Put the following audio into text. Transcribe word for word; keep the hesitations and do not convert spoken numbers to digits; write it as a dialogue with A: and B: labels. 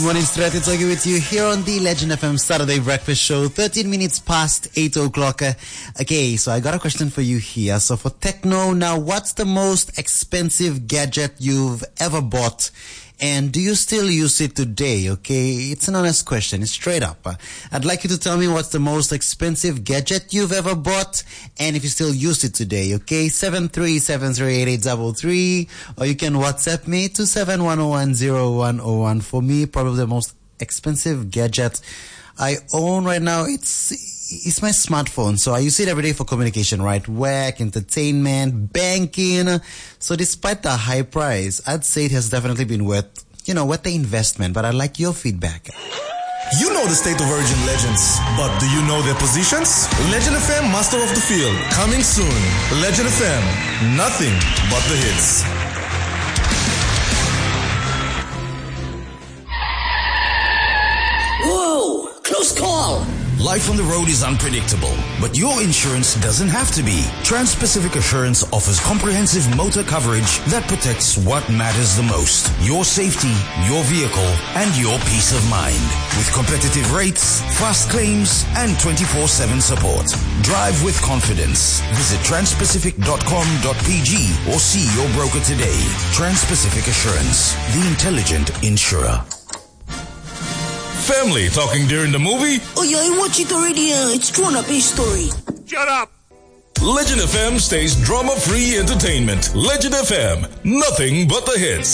A: morning, Strat. It's Ogi with you here on the Legend F M Saturday Breakfast Show. thirteen minutes past eight o'clock. Uh, okay, so I got a question for you here. So for Techno, now what's the most expensive gadget you've ever bought? And do you still use it today? Okay, it's an honest question. It's straight up. Uh, I'd like you to tell me what's the most expensive gadget you've ever bought and if you still use it today. Okay, seven three seven three eight eight three three, or you can WhatsApp me to seven one zero one zero one zero one. For me, probably the most expensive gadget I own right now, it's it's my smartphone. So I use it every day for communication, right? Work, entertainment, banking. So despite the high price, I'd say it has definitely been worth, you know, worth the investment. But I'd like your feedback.
B: You know the State of Origin legends, but do you know their positions? Legend F M Master of the Field, coming soon. Legend F M, nothing but the hits.
C: Whoa, close call.
D: Life on the road is unpredictable, but your insurance doesn't have to be. Trans-Pacific Assurance offers comprehensive motor coverage that protects what matters the most. Your safety, your vehicle, and your peace of mind. With competitive rates, fast claims, and twenty-four seven support. Drive with confidence. Visit trans pacific dot com dot p g or see your broker today. Trans-Pacific Assurance, the intelligent insurer.
B: Family talking during the movie?
C: Oh yeah, I watched it already. Uh, it's Drawn Up A Story.
B: Shut up! Legend F M stays drama-free entertainment. Legend F M, nothing but the hits.